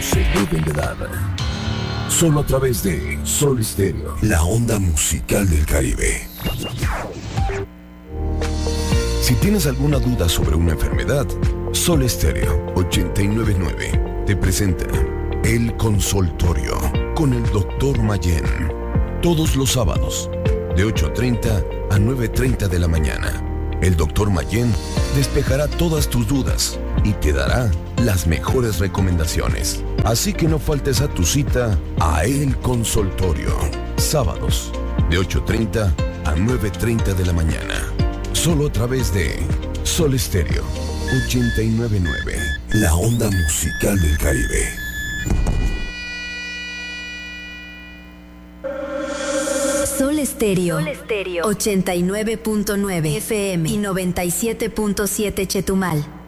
se deben de dar. Solo a través de Sol Estéreo, la onda musical del Caribe. Si tienes alguna duda sobre una enfermedad, Sol Estéreo 899 te presenta El Consultorio con el Dr. Mayen. Todos los sábados, de 8:30 a 9:30 de la mañana. El Dr. Mayen despejará todas tus dudas y te dará las mejores recomendaciones. Así que no faltes a tu cita a El Consultorio. Sábados, de 8:30 a 9:30 de la mañana. Solo a través de Sol Estéreo 899, la onda musical del Caribe. Sol Estéreo 89.9 FM y 97.7 Chetumal.